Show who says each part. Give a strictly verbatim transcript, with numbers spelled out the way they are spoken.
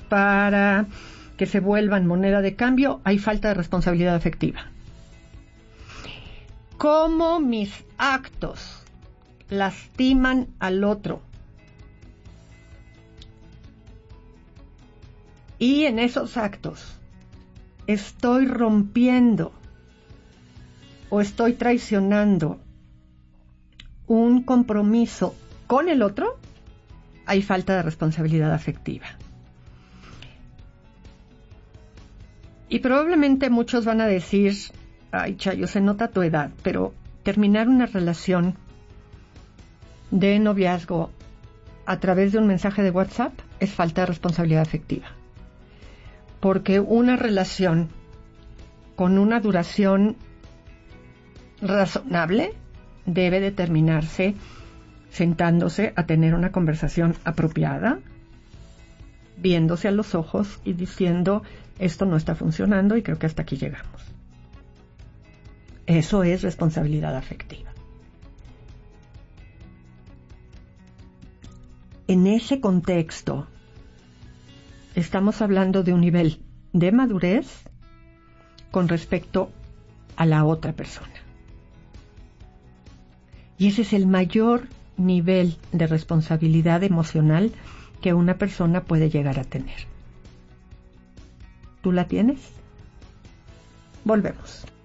Speaker 1: para que se vuelvan moneda de cambio, hay falta de responsabilidad afectiva. Cómo mis actos lastiman al otro. Y en esos actos estoy rompiendo o estoy traicionando un compromiso con el otro, hay falta de responsabilidad afectiva. Y probablemente muchos van a decir, ay, Chayo, se nota tu edad, pero terminar una relación de noviazgo a través de un mensaje de WhatsApp es falta de responsabilidad afectiva. Porque una relación con una duración razonable debe de terminarse sentándose a tener una conversación apropiada, viéndose a los ojos y diciendo, esto no está funcionando y creo que hasta aquí llegamos. Eso es responsabilidad afectiva. En ese contexto, estamos hablando de un nivel de madurez con respecto a la otra persona. Y ese es el mayor nivel de responsabilidad emocional que una persona puede llegar a tener. ¿Tú la tienes? Volvemos.